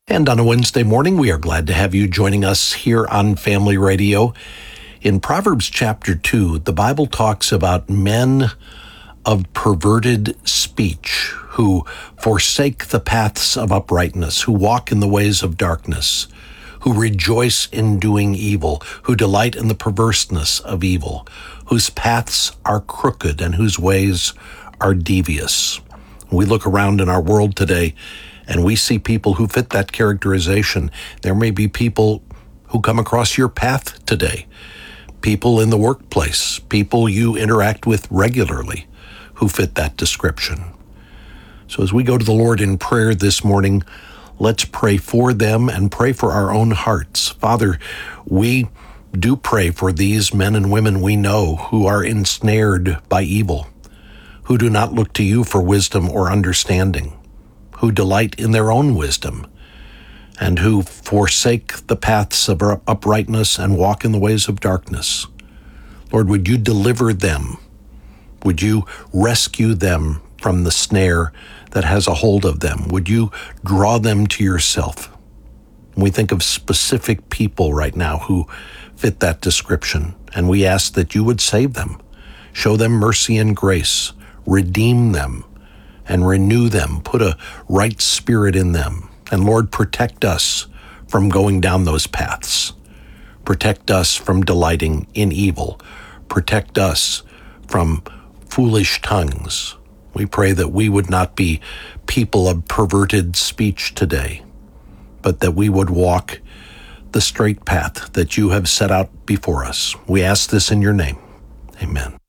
And on a Wednesday morning, we are glad to have you joining us here on Family Radio. In Proverbs chapter 2, the Bible talks about men of perverted speech who forsake the paths of uprightness, who walk in the ways of darkness, who rejoice in doing evil, who delight in the perverseness of evil, whose paths are crooked and whose ways are devious. We look around in our world today and we see people who fit that characterization. There may be people who come across your path today, people in the workplace, people you interact with regularly who fit that description. So as we go to the Lord in prayer this morning, let's pray for them and pray for our own hearts. Father, we do pray for these men and women we know who are ensnared by evil, who do not look to you for wisdom or understanding, who delight in their own wisdom, and who forsake the paths of uprightness and walk in the ways of darkness. Lord, would you deliver them? Would you rescue them from the snare that has a hold of them? Would you draw them to yourself? We think of specific people right now who fit that description, and we ask that you would save them, show them mercy and grace, redeem them, and renew them, put a right spirit in them. And Lord, protect us from going down those paths. Protect us from delighting in evil. Protect us from foolish tongues. We pray that we would not be people of perverted speech today, but that we would walk the straight path that you have set out before us. We ask this in your name. Amen.